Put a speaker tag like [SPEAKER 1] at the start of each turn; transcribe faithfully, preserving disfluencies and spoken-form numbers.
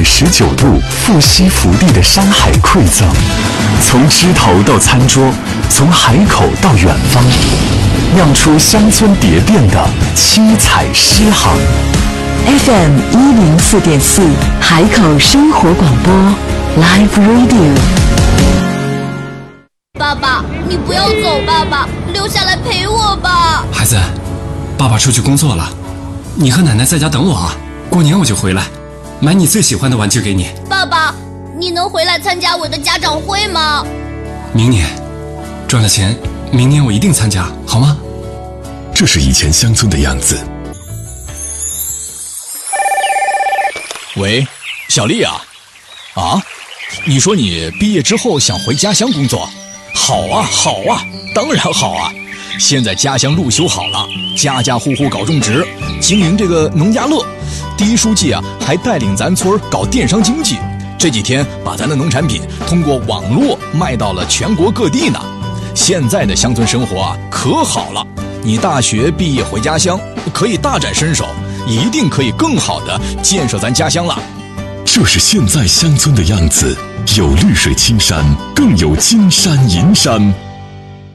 [SPEAKER 1] 十九度富硒福地的山海馈赠，从枝头到餐桌，从海口到远方，酿出乡村蝶变的七彩诗行。
[SPEAKER 2] F M 一零四点四，海口生活广播 Live Radio。
[SPEAKER 3] 爸爸，你不要走，爸爸，留下来陪我吧。
[SPEAKER 4] 孩子，爸爸出去工作了，你和奶奶在家等我啊，过年我就回来，买你最喜欢的玩具给你。
[SPEAKER 3] 爸爸，你能回来参加我的家长会吗？
[SPEAKER 4] 明年赚了钱，明年我一定参加，好吗？
[SPEAKER 1] 这是以前乡村的样子。
[SPEAKER 5] 喂，小丽啊，啊，你说你毕业之后想回家乡工作？好啊，好啊，当然好啊！现在家乡路修好了，家家户户搞种植，经营这个农家乐。第一书记啊，还带领咱村搞电商经济，这几天把咱的农产品通过网络卖到了全国各地呢。现在的乡村生活啊，可好了！你大学毕业回家乡，可以大展身手，一定可以更好的建设咱家乡了。
[SPEAKER 1] 这是现在乡村的样子，有绿水青山，更有金山银山。